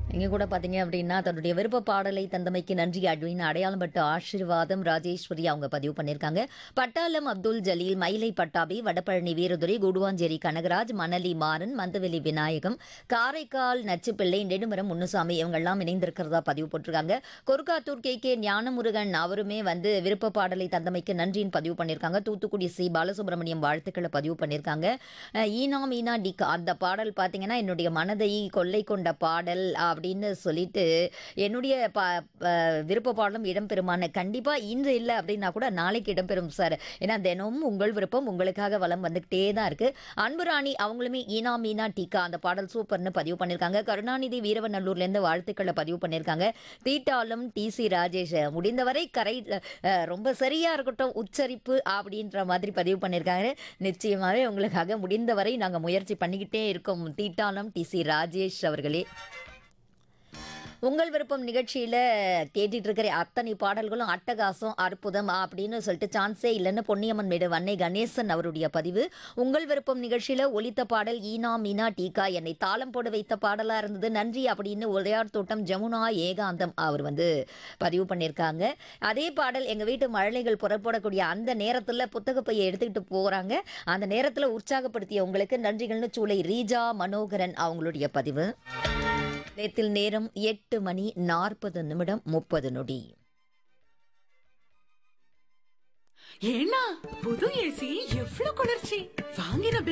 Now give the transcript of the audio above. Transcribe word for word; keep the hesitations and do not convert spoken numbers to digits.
இங்க கூட பாத்தீங்க அப்படின்னா தன்னுடைய விருப்ப பாடலை தந்தமைக்கு நன்றி அப்படின்னு அடையாளம் பட்டு ஆசீர்வாதம் ராஜேஸ்வரி அவங்க பதிவு பண்ணியிருக்காங்க. பட்டாளம் அப்துல் ஜலீல், மயிலை பட்டாபி, வடபழனி வீரதுரை, குடுவாஞ்சேரி கனகராஜ், மணலி மாறன், மந்தவெளி விநாயகம், காரைக்கால் நச்சுப்பிள்ளை, நெடுமரம் முன்னுசாமி இவங்கெல்லாம் இணைந்திருக்கிறதா பதிவு போட்டிருக்காங்க. கொருக்காத்தூர் கே கே ஞானமுருகன் அவருமே வந்து விருப்ப பாடலை தந்தமைக்கு நன்றின்னு பதிவு பண்ணியிருக்காங்க. தூத்துக்குடி சி பாலசுப்ரமணியம் வாழ்த்துக்களை பதிவு பண்ணியிருக்காங்க. அஹ் ஈனா மீனா டிகா அந்த பாடல் பார்த்தீங்கன்னா என்னுடைய மனதை கொள்ளை கொண்ட பாடல் அப்படின்னு சொல்லிட்டு என்னுடைய பா அஹ் விருப்ப பாடலும் இடம்பெறுமான கண்டிப்பாக இன்று இல்லை அப்படின்னா கூட நாளைக்கு இடம்பெறும் சார். ஏன்னா தினமும் உங்கள் விருப்பம் உங்களுக்காக வளம் வந்துக்கிட்டே தான் இருக்கு. அன்புராணி அவங்களுமே ஈனா மீனா டிகா அந்த பாடல் சூப்பர்னு பதிவு பண்ணியிருக்காங்க. கருணாநிதி வீரவநல்லூர்லேருந்து வாழ்த்துக்களை பதிவு பண்ணியிருக்காங்க. தீட்டாலும் டி சி ராஜேஷ் முடிந்தவரை கரை அஹ் ரொம்ப சரியா இருக்கட்டும் உச்சரிப்பு அப்படின்ற மாதிரி பதிவு பண்ணியிருக்காங்க. நிச்சயமாகவே உங்களுக்காக முடிந்தவரை நாங்கள் முயற்சி பண்ணிக்கிட்டே இருக்கோம். தீட்டாலம் டி சி ராஜேஷ் அவர்களே. உங்கள் விருப்பம் நிகழ்ச்சியில் கேட்டுட்டு இருக்கிற அத்தனை பாடல்களும் அட்டகாசம் அற்புதம் அப்படின்னு சொல்லிட்டு சான்ஸே இல்லைன்னு பொன்னியம்மன் மேடு வன்னை கணேசன் அவருடைய பதிவு. உங்கள் விருப்பம் நிகழ்ச்சியில் ஒலித்த பாடல் ஈனா மீனா டீகா என்னை தாளம் போட வைத்த பாடலாக இருந்தது நன்றி அப்படின்னு உடையார் தோட்டம் ஜமுனா ஏகாந்தம் அவர் வந்து பதிவு பண்ணியிருக்காங்க. அதே பாடல் எங்கள் வீட்டு மழலைகள் புறப்படக்கூடிய அந்த நேரத்தில் புத்தக பையை எடுத்துக்கிட்டு போகிறாங்க. அந்த நேரத்தில் உற்சாகப்படுத்திய உங்களுக்கு நன்றிகள்னு சூளை ரீஜா மனோகரன் அவங்களுடைய பதிவு. நேத்தில் நேரம் எட்டு மணி நாற்பது நிமிடம் முப்பது நொடி. ஏன்னா புது ஏசி எவ்வளவு குளிர்ச்சி வாங்கின